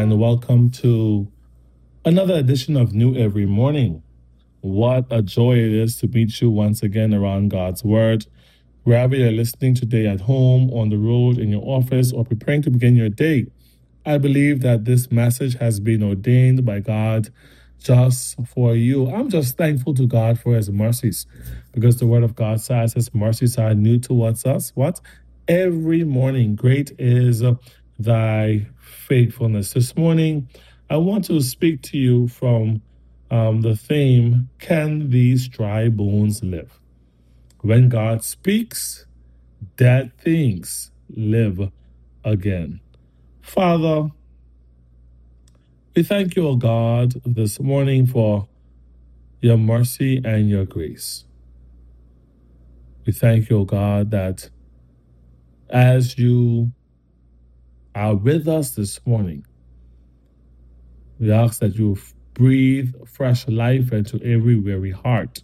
and welcome to another edition of New Every Morning. What a joy it is to meet you once again around God's Word. Wherever you're listening today, at home, on the road, in your office, or preparing to begin your day, I believe that this message has been ordained by God just for you. I'm just thankful to God for His mercies, because the Word of God says His mercies are new towards us. What? Every morning. Great is thy faithfulness. This morning, I want to speak to you from the theme, Can These Dry Bones Live? When God speaks, dead things live again. Father, we thank you, O God, this morning for your mercy and your grace. We thank you, O God, that as you are with us this morning, we ask that you breathe fresh life into every weary heart.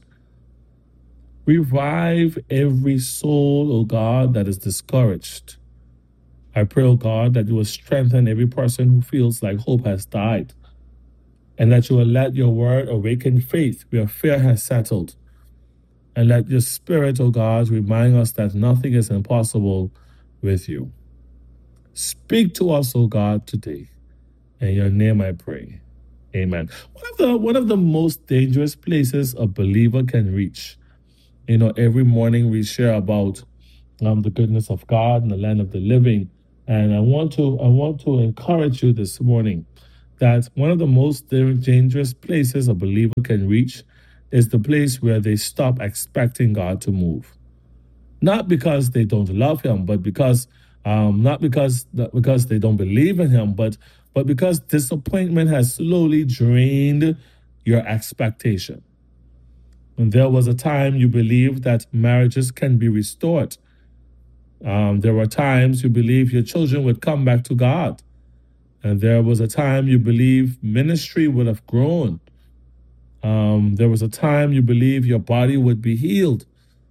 Revive every soul, O God, that is discouraged. I pray, O God, that you will strengthen every person who feels like hope has died, and that you will let your word awaken faith where fear has settled, and let your Spirit, O God, remind us that nothing is impossible with you. Speak to us, O God, today. In your name I pray. Amen. One of the most dangerous places a believer can reach. Every morning we share about the goodness of God in the land of the living. And I want to encourage you this morning that one of the most dangerous places a believer can reach is the place where they stop expecting God to move. Not because they don't love Him, but because not because they don't believe in Him, but because disappointment has slowly drained your expectation. And there was a time you believed that marriages can be restored. There were times you believed your children would come back to God. And there was a time you believed ministry would have grown. There was a time you believed your body would be healed.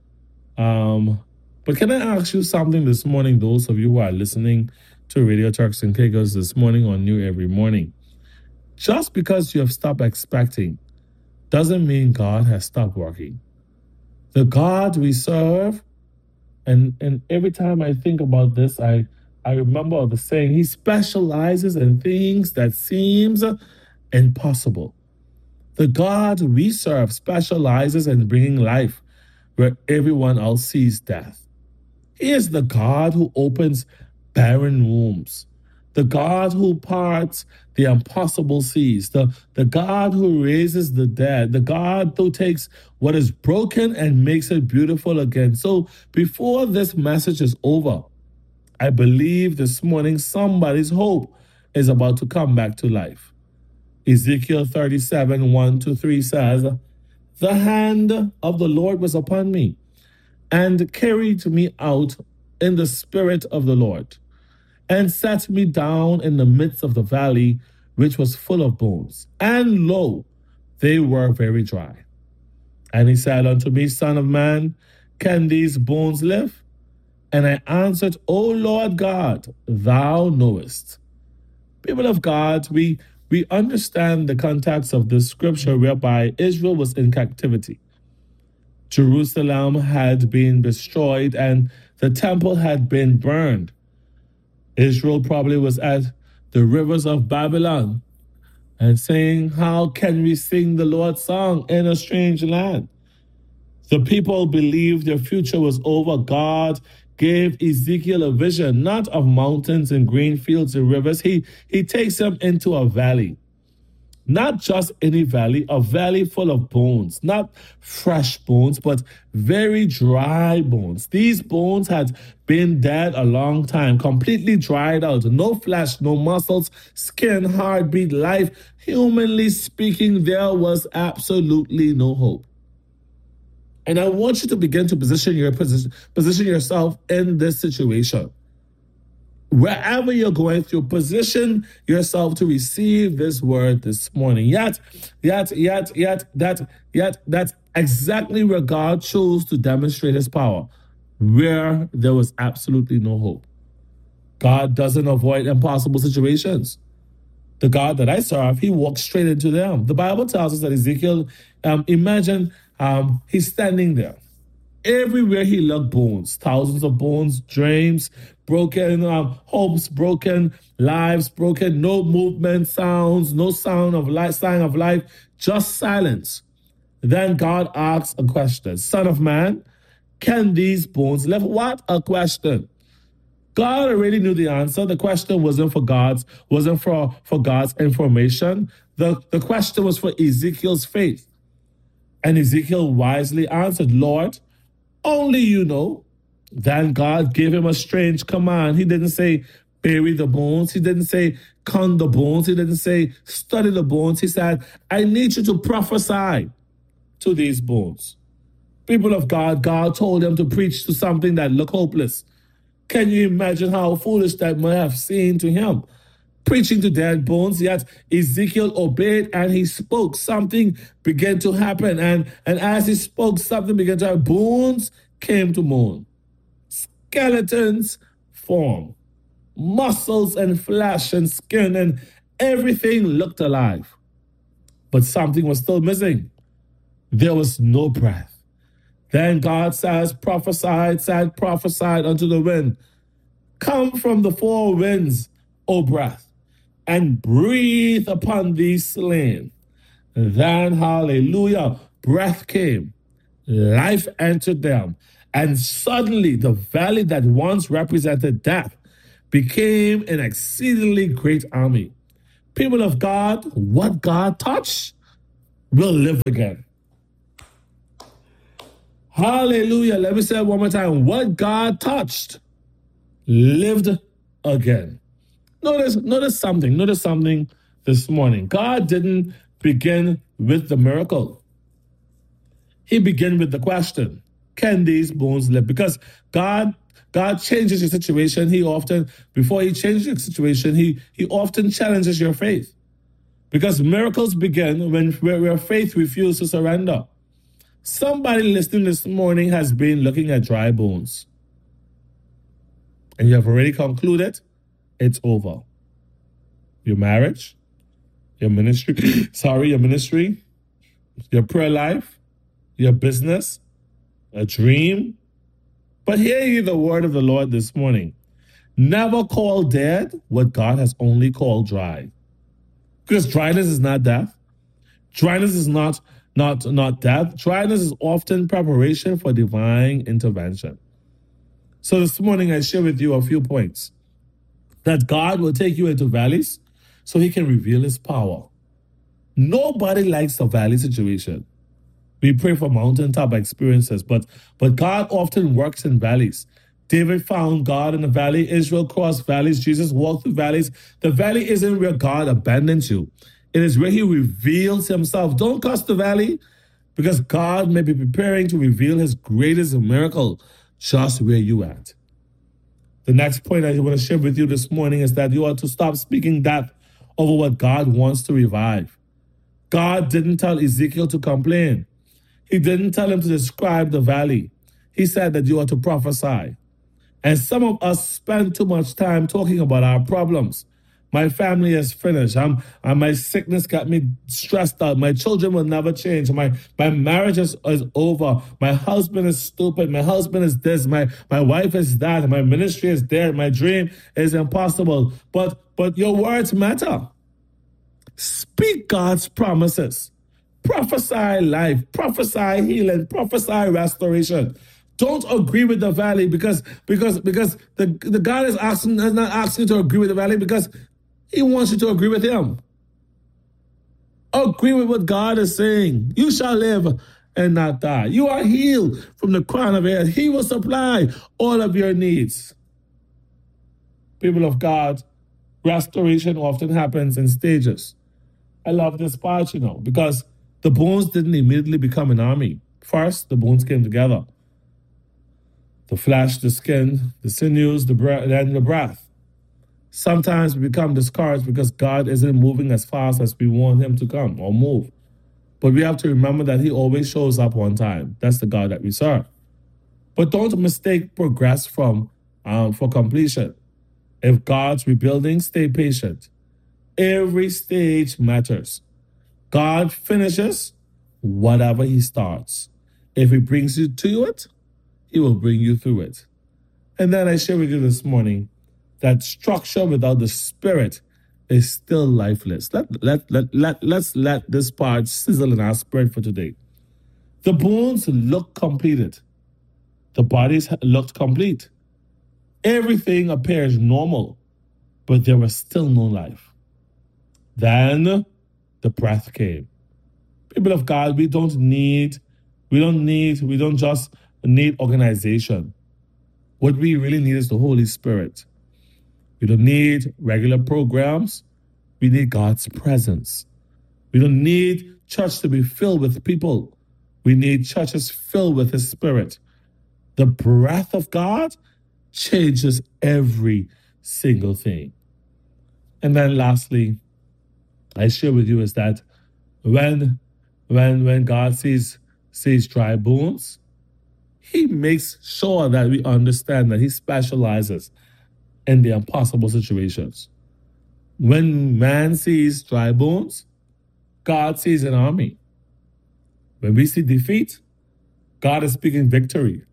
But can I ask you something this morning, those of you who are listening to Radio Turks and Caicos this morning on New Every Morning? Just because you have stopped expecting doesn't mean God has stopped working. The God we serve, and every time I think about this, I remember the saying, He specializes in things that seems impossible. The God we serve specializes in bringing life where everyone else sees death. He is the God who opens barren wombs, the God who parts the impossible seas, the God who raises the dead, the God who takes what is broken and makes it beautiful again. So before this message is over, I believe this morning somebody's hope is about to come back to life. Ezekiel 37, 1-3 says, The hand of the Lord was upon me, and carried me out in the spirit of the Lord, and sat me down in the midst of the valley, which was full of bones. And lo, they were very dry. And he said unto me, Son of man, can these bones live? And I answered, O Lord God, thou knowest. People of God, we understand the context of this scripture whereby Israel was in captivity. Jerusalem had been destroyed and the temple had been burned. Israel probably was at the rivers of Babylon and saying, how can we sing the Lord's song in a strange land? The people believed their future was over. God gave Ezekiel a vision, not of mountains and green fields and rivers. He takes them into a valley. Not just any valley, a valley full of bones, not fresh bones, but very dry bones. These bones had been dead a long time, completely dried out, no flesh, no muscles, skin, heartbeat, life. Humanly speaking, there was absolutely no hope. And I want you to begin to position yourself in this situation. Wherever you're going through, position yourself to receive this word this morning. Yet, that's exactly where God chose to demonstrate His power, where there was absolutely no hope. God doesn't avoid impossible situations. The God that I serve, he walks straight into them. The Bible tells us that Ezekiel, imagine he's standing there. Everywhere he looked, bones, thousands of bones, dreams, broken hopes, broken lives, broken, no movement, sounds, no sound of life, sign of life, just silence. Then God asks a question. Son of man, can these bones live? What a question. God already knew the answer. The question wasn't for God's information. The question was for Ezekiel's faith. And Ezekiel wisely answered, Lord, only you know. Then God gave him a strange command. He didn't say, bury the bones. He didn't say, count the bones. He didn't say, study the bones. He said, I need you to prophesy to these bones. People of God, God told them to preach to something that looked hopeless. Can you imagine how foolish that might have seemed to him? Preaching to dead bones, yet Ezekiel obeyed and he spoke. Something began to happen. And as he spoke, something began to happen. Bones came to mourn. Skeletons formed. Muscles and flesh and skin and everything looked alive. But something was still missing. There was no breath. Then God prophesied unto the wind. Come from the four winds, O breath, and breathe upon these slain. Then, hallelujah, breath came. Life entered them. And suddenly the valley that once represented death became an exceedingly great army. People of God, what God touched will live again. Hallelujah. Let me say it one more time. What God touched lived again. Notice something this morning. God didn't begin with the miracle. He began with the question, can these bones live? Because God changes your situation. Before he changes your situation, he often challenges your faith. Because miracles begin where faith refuses to surrender. Somebody listening this morning has been looking at dry bones. And you have already concluded it's over. Your marriage, your ministry, your prayer life, your business, a dream. But hear ye the word of the Lord this morning. Never call dead what God has only called dry. Because dryness is not death. Dryness is not death. Dryness is often preparation for divine intervention. So this morning I share with you a few points. That God will take you into valleys so he can reveal his power. Nobody likes a valley situation. We pray for mountaintop experiences, but God often works in valleys. David found God in the valley. Israel crossed valleys. Jesus walked through valleys. The valley isn't where God abandons you. It is where he reveals himself. Don't curse the valley, because God may be preparing to reveal his greatest miracle just where you at. The next point I want to share with you this morning is that you ought to stop speaking death over what God wants to revive. God didn't tell Ezekiel to complain. He didn't tell him to describe the valley. He said that you ought to prophesy. And some of us spend too much time talking about our problems. My family is finished. My sickness got me stressed out. My children will never change. My marriage is over. My husband is stupid. My husband is this. My wife is that. My ministry is there. My dream is impossible. But your words matter. Speak God's promises. Prophesy life. Prophesy healing. Prophesy restoration. Don't agree with the valley because the God is not asking you to agree with the valley because he wants you to agree with him. Agree with what God is saying. You shall live and not die. You are healed from the crown of your head. He will supply all of your needs. People of God, restoration often happens in stages. I love this part, because the bones didn't immediately become an army. First, the bones came together. The flesh, the skin, the sinews, the breath. Sometimes we become discouraged because God isn't moving as fast as we want him to come or move. But we have to remember that he always shows up on time. That's the God that we serve. But don't mistake progress for completion. If God's rebuilding, stay patient. Every stage matters. God finishes whatever he starts. If he brings you to it, he will bring you through it. And then I share with you this morning that structure without the spirit is still lifeless. Let's let this part sizzle in our spirit for today. The bones look completed. The bodies looked complete. Everything appears normal, but there was still no life. Then the breath came. People of God, we don't just need organization. What we really need is the Holy Spirit. We don't need regular programs. We need God's presence. We don't need church to be filled with people. We need churches filled with His Spirit. The breath of God changes every single thing. And then lastly, I share with you is that when God sees dry bones, He makes sure that we understand that He specializes in the impossible situations. When man sees dry bones, God sees an army. When we see defeat, God is speaking victory.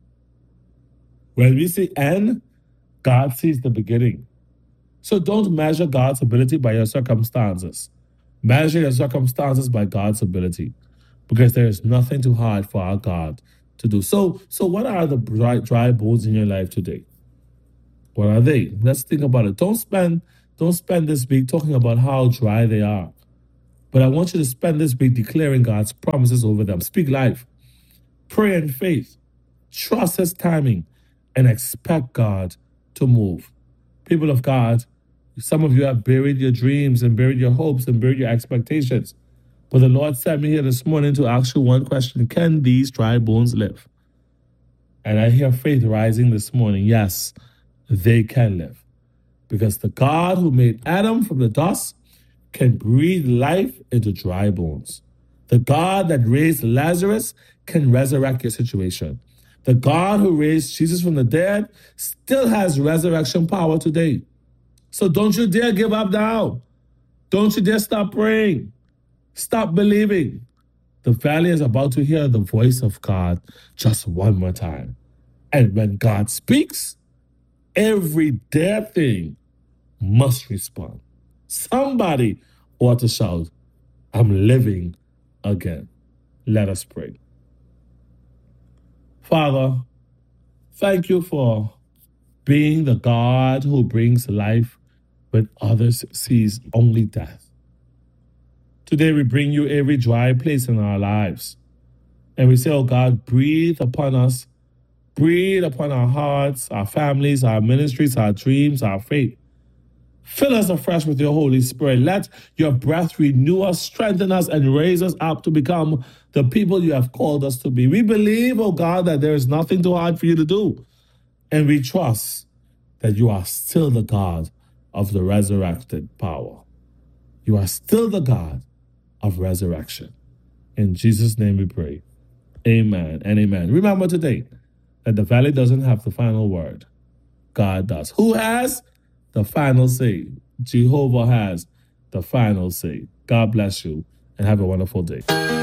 When we see end, God sees the beginning. So don't measure God's ability by your circumstances. Measure your circumstances by God's ability, because there is nothing too hard for our God to do. So what are the dry bones in your life today? What are they? Let's think about it. Don't spend this week talking about how dry they are. But I want you to spend this week declaring God's promises over them. Speak life. Pray in faith. Trust His timing and expect God to move. People of God, some of you have buried your dreams and buried your hopes and buried your expectations. But the Lord sent me here this morning to ask you one question. Can these dry bones live? And I hear faith rising this morning. Yes, they can live. Because the God who made Adam from the dust can breathe life into dry bones. The God that raised Lazarus can resurrect your situation. The God who raised Jesus from the dead still has resurrection power today. So don't you dare give up now. Don't you dare stop praying. Stop believing. The valley is about to hear the voice of God just one more time. And when God speaks, every dead thing must respond. Somebody ought to shout, I'm living again. Let us pray. Father, thank you for being the God who brings life when others sees only death. Today we bring you every dry place in our lives. And we say, oh God, breathe upon us. Breathe upon our hearts, our families, our ministries, our dreams, our faith. Fill us afresh with your Holy Spirit. Let your breath renew us, strengthen us, and raise us up to become the people you have called us to be. We believe, oh God, that there is nothing too hard for you to do. And we trust that you are still the God of the resurrected power. You are still the God of resurrection. In Jesus' name we pray. Amen and amen. Remember today that the valley doesn't have the final word. God does. Who has the final say? Jehovah has the final say. God bless you and have a wonderful day.